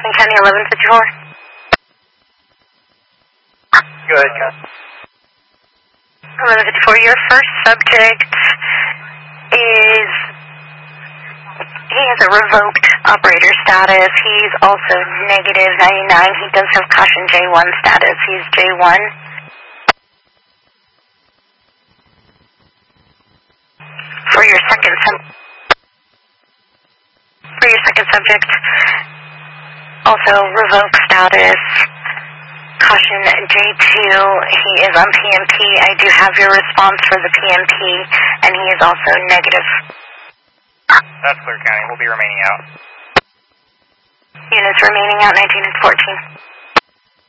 King County 1154. Go ahead, Ken. 1154, your first subject is, he has a revoked operator status. He's also negative 99. He does have caution J1 status. He's J1. For your second subject, also revoked status, caution J2. He is on PMP. I do have your response for the PMP, and he is also negative. That's clear, County. We'll be remaining out. Units remaining out 19 and 14.